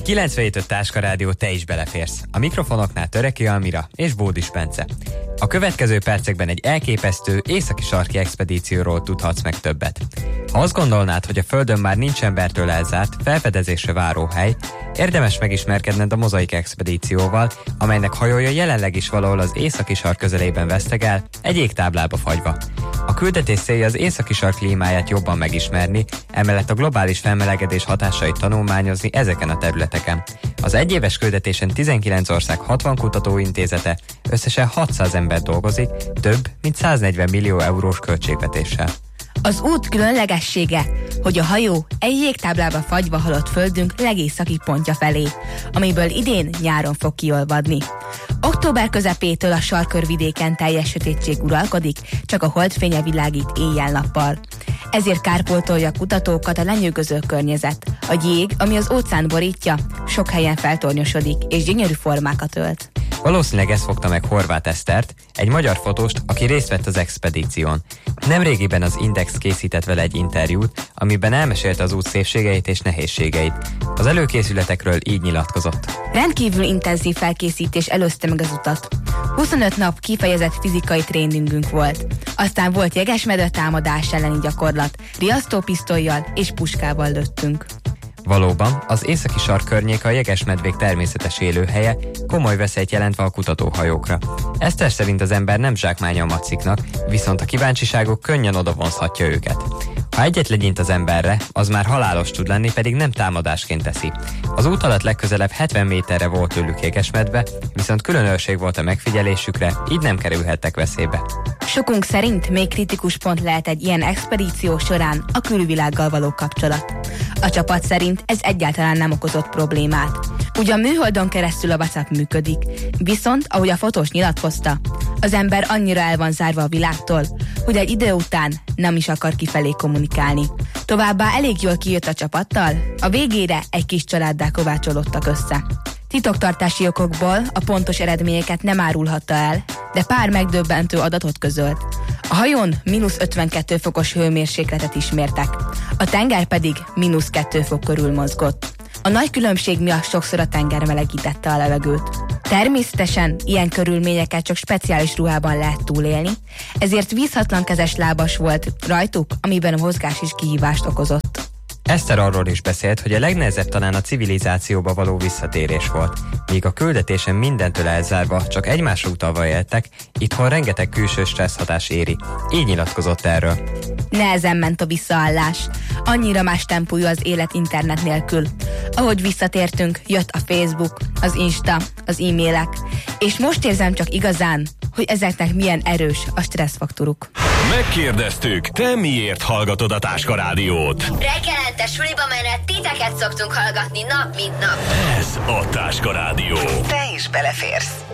97.5 Táska Rádió, te is beleférsz. A mikrofonoknál Töreki Almira és Bódis Bence. A következő percekben egy elképesztő északi sarki expedícióról tudhatsz meg többet. Ha azt gondolnád, hogy a Földön már nincs embertől elzárt, felfedezésre váró hely, érdemes megismerkedned a Mozaik expedícióval, amelynek hajója jelenleg is valahol az északi sark közelében vesztegel, egy jégtáblába fagyva. A küldetés célja az északi sark klímáját jobban megismerni, emellett a globális felmelegedés hatásait tanulmányozni ezeken a területeken. Az egyéves küldetésen 19 ország 60 kutatóintézete, összesen 600 ember dolgozik, több mint 140 millió eurós költségvetéssel. Az út különlegessége, hogy a hajó egy jégtáblába fagyva halott földünk legészaki pontja felé, amiből idén nyáron fog kiolvadni. Október közepétől a sarkkörvidéken teljes sötétség uralkodik, csak a holdfénye világít éjjel-nappal. Ezért kárpótolja a kutatókat a lenyűgöző környezet. A jég, ami az óceán borítja, sok helyen feltornyosodik és gyönyörű formákat ölt. Valószínűleg ez fogta meg Horváth Esztert, egy magyar fotóst, aki részt vett az expedíción. Nemrégiben az Index készített vele egy interjút, amiben elmesélte az út szépségeit és nehézségeit. Az előkészületekről így nyilatkozott. Rendkívül intenzív felkészítés előzte meg az utat. 25 nap kifejezett fizikai tréningünk volt. Aztán volt jegesmedve támadás elleni gyakorlat, riasztópisztollyal és puskával lőttünk. Valóban, az északi sark környéke a jegesmedvék természetes élőhelye, komoly veszélyt jelentve a kutatóhajókra. Eszter szerint az ember nem zsákmánya a maciknak, viszont a kíváncsiságuk könnyen odavonzhatja őket. Ha egyet legyint az emberre, az már halálos tud lenni, pedig nem támadásként teszi. Az út alatt legközelebb 70 méterre volt tőlük jegesmedve, viszont különösség volt a megfigyelésükre, így nem kerülhettek veszélybe. Sokunk szerint még kritikus pont lehet egy ilyen expedíció során a külvilággal való kapcsolat. A csapat szerint ez egyáltalán nem okozott problémát. Ugyan műholdon keresztül a WhatsApp működik, viszont, ahogy a fotós nyilatkozta, az ember annyira el van zárva a világtól, hogy egy idő után nem is akar kifelé kommunikálni. Továbbá elég jól kijött a csapattal, a végére egy kis családdá kovácsolódtak össze. Titoktartási okokból a pontos eredményeket nem árulhatta el, de pár megdöbbentő adatot közölt. A hajón -52 fokos hőmérsékletet ismertek, a tenger pedig -2 fok körül mozgott. A nagy különbség miatt sokszor a tenger melegítette a levegőt. Természetesen ilyen körülményeket csak speciális ruhában lehet túlélni, ezért vízhatlankezes lábas volt rajtuk, amiben a mozgás is kihívást okozott. Eszter arról is beszélt, hogy a legnehezebb talán a civilizációba való visszatérés volt. Míg a küldetésen mindentől elzárva, csak egymásra utalva éltek, itthon rengeteg külső stresszhatás éri. Így nyilatkozott erről. Nehezen ment a visszaállás. Annyira más tempójú az élet internet nélkül. Ahogy visszatértünk, jött a Facebook, az Insta, az e-mailek, és most érzem csak igazán, hogy ezeknek milyen erős a stresszfaktoruk. Megkérdeztük, te miért hallgatod a Táska Rádiót? Reggelente suliba menet titeket szoktunk hallgatni nap mint nap. Ez a Táska Rádió. Te is beleférsz.